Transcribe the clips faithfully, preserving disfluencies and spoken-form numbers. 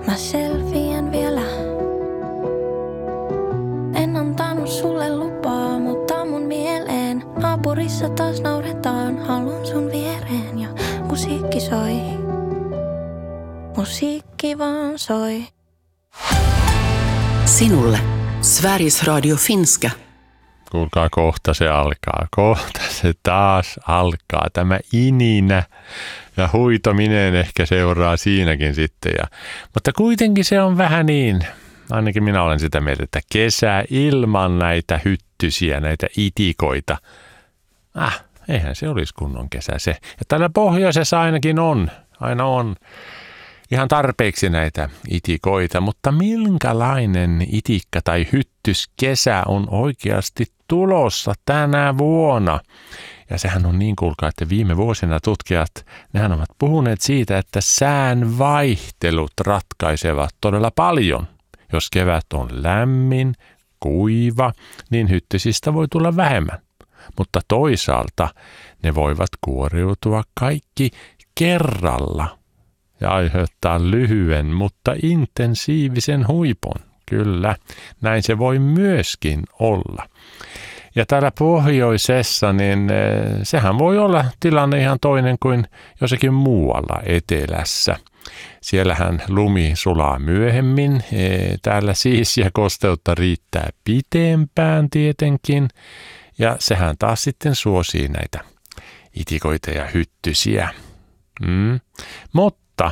Mä selviän vielä. En antanut sulle lupaa, mutta mun mieleen naapurissa taas nauretaan. Haluan sun viereen ja musiikki soi. Musiikki vaan soi. Sinulle Sveriges Radio Finska. Kuulkaa, kohta se alkaa. Kohta se taas alkaa. Tämä ininä ja huitominen ehkä seuraa siinäkin sitten. Ja, mutta kuitenkin se on vähän niin, ainakin minä olen sitä mieltä, että kesä ilman näitä hyttysiä, näitä itikoita. Ah, eihän se olisi kunnon kesä se. Ja täällä pohjoisessa ainakin on, aina on ihan tarpeeksi näitä itikoita, mutta minkälainen itikka tai hyttyskesä on oikeasti tulossa tänä vuonna? Ja sehän on niin, kuulkaa, että viime vuosina tutkijat, nehän ovat puhuneet siitä, että sään vaihtelut ratkaisevat todella paljon. Jos kevät on lämmin, kuiva, niin hyttysistä voi tulla vähemmän. Mutta toisaalta ne voivat kuoriutua kaikki kerralla ja aiheuttaa lyhyen, mutta intensiivisen huipun. Kyllä, näin se voi myöskin olla. Ja täällä pohjoisessa, niin sehän voi olla tilanne ihan toinen kuin jossakin muualla etelässä. Siellähän lumi sulaa myöhemmin, täällä siis ja kosteutta riittää pitempään tietenkin. Ja sehän taas sitten suosii näitä itikoita ja hyttysiä. Mm. Mutta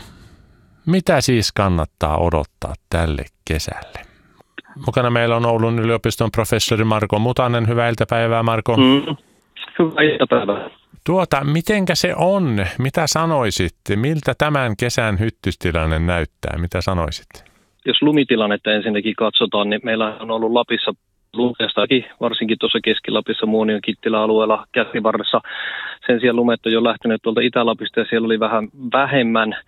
mitä siis kannattaa odottaa tälle kesälle? Mukana meillä on Oulun yliopiston professori Marko Mutanen. Hyvää iltapäivää, Marko. Mm. Hyvää iltapäivää. Tuota, mitenkä se on? Mitä sanoisit? Miltä tämän kesän hyttystilanne näyttää? Mitä sanoisit? Jos lumitilannetta ensinnäkin katsotaan, niin meillä on ollut Lapissa lumeestakin, varsinkin tuossa Keski-Lapissa Muonion Kittilä-alueella Käsivarressa. Sen sijaan lumet on jo lähtenyt tuolta Itä-Lapista ja siellä oli vähän vähemmän.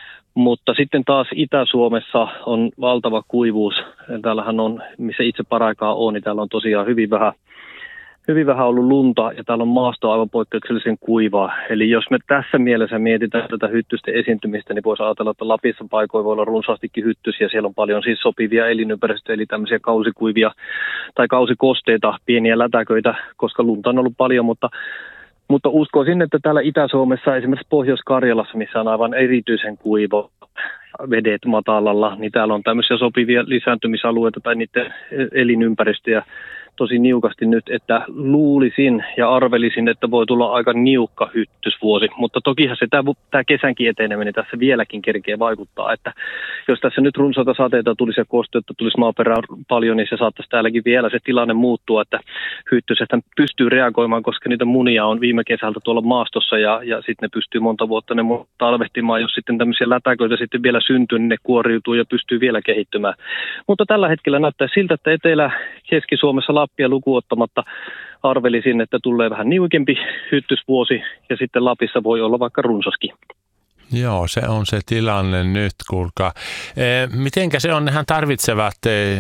Mutta sitten taas Itä-Suomessa on valtava kuivuus. Täällähän on, missä itse paraikaa on, niin täällä on tosiaan hyvin vähän, hyvin vähän ollut lunta ja täällä on maasto aivan poikkeuksellisen kuivaa. Eli jos me tässä mielessä mietitään tätä hyttysten esiintymistä, niin voisi ajatella, että Lapissa paikoin voi olla runsaastikin hyttysiä. Siellä on paljon siis sopivia elinympäristöjä, eli tämmöisiä kausikuivia tai kausikosteita, pieniä lätäköitä, koska lunta on ollut paljon, mutta Mutta uskoisin, että täällä Itä-Suomessa, esimerkiksi Pohjois-Karjalassa, missä on aivan erityisen kuiva vedet matalalla, niin täällä on tämmöisiä sopivia lisääntymisalueita tai niiden elinympäristöjä tosi niukasti nyt, että luulisin ja arvelisin, että voi tulla aika niukka hyttysvuosi. Mutta tokihan se tämä, tämä kesänkin eteneminen tässä vieläkin kerkee vaikuttaa, että jos tässä nyt runsaita sateita tulisi ja kosteutta tulisi maaperään paljon, niin se saattaisi täälläkin vielä se tilanne muuttua, että hyttyset pystyy reagoimaan, koska niitä munia on viime kesältä tuolla maastossa ja, ja sitten ne pystyy monta vuotta ne talvehtimaan. Jos sitten tämmöisiä lätäköitä sitten vielä syntyy, niin ne kuoriutuu ja pystyy vielä kehittymään. Mutta tällä hetkellä näyttää siltä, että Etelä- Keski-Suomessa Lappia lukuun ottamatta arvelisin, että tulee vähän niukempi hyttysvuosi ja sitten Lapissa voi olla vaikka runsaskin. Joo, se on se tilanne nyt, kuulkaa. E, mitenkä se on, nehän tarvitsevat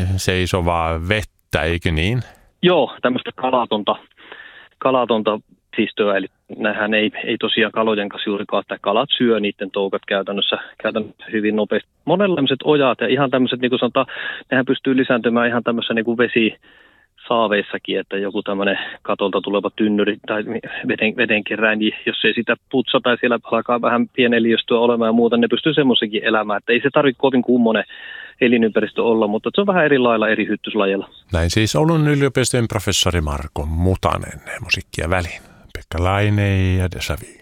seisovaa vettä, eikö niin? Joo, tämmöistä kalatonta, kalatonta siistöä, eli nämähän ei, ei tosiaan kalojen kanssa juurikaan, että kalat syö niiden toukat käytännössä, käytännössä hyvin nopeasti. Monenlaiset ojat ja ihan tämmöiset, niin kuin sanotaan, nehän pystyy lisääntymään ihan tämmöisessä niin kuin vesi saaveissakin, että joku tämmöinen katolta tuleva tynnyri tai veden, vedenkeräin, niin jos ei sitä putsa tai siellä alkaa vähän pieneliöstöä olemaan ja muuta, ne pystyy semmoisenkin elämään, että ei se tarvitse kovin kummonen elinympäristö olla, mutta se on vähän eri lailla eri hyttyslajeilla. Näin siis Oulun yliopiston professori Marko Mutanen, musiikkia väliin. Pekka Laine ja Deja Vu.